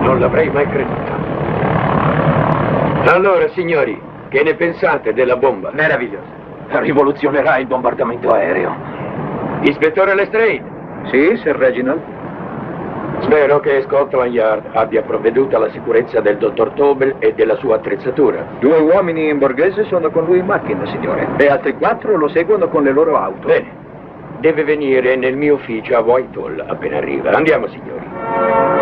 Non l'avrei mai creduto. Allora, signori, che ne pensate della bomba? Meraviglioso. Rivoluzionerà il bombardamento aereo. Ispettore Lestrade, Sì, Sir Reginald? spero che Scotland Yard abbia provveduto alla sicurezza del dottor Tobel e della sua attrezzatura. 2 uomini in borghese sono con lui in macchina, signore. E altri 4 lo seguono con le loro auto. Bene, deve venire nel mio ufficio a Whitehall appena arriva. Andiamo, signori.